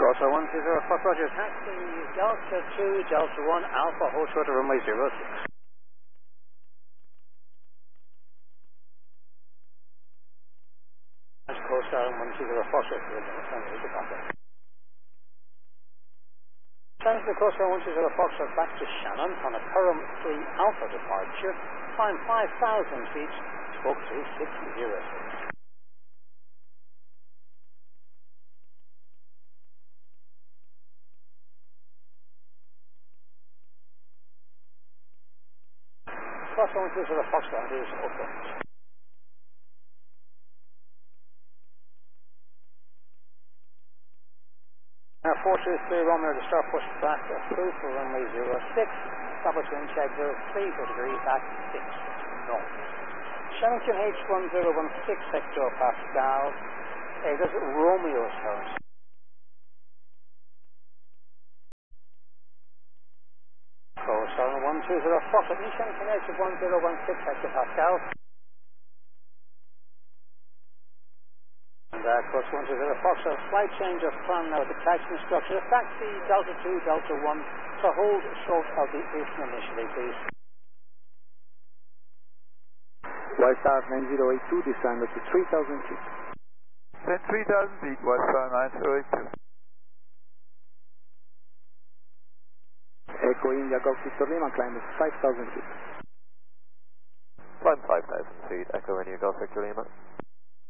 Cross 120 Fox Roger, taxi Delta 2, Delta 1, Alpha, hold short to runway 06. Coast Island 120 Fox Roger, Transfer Coast Island 120 Fox Roger back to Shannon on a Curram 3 Alpha departure, climb 5,000 feet, spoke 3606. Cross 120 Fox Roger is open. 423 Romeo to start push back through for runway 06. Stop at wind check 03 for degrees at 6 north. Shannon H1016 hectopascal. This is Romeo's house. Coast 120 Fox at Shannon H1016 hectopascal. And course 120 Fox, a slight change of plan now with the taxiing structure. Taxi Delta 2, Delta 1, to hold short of the ocean initially, please. Wi-Star 9082, descend to 3,000 feet. Then 3,000 feet, Wi-Star 9082. Echo India Golf Victor Lima, climb 5,000 feet. Climb 5,000 feet, Echo India Golf Victor Lima.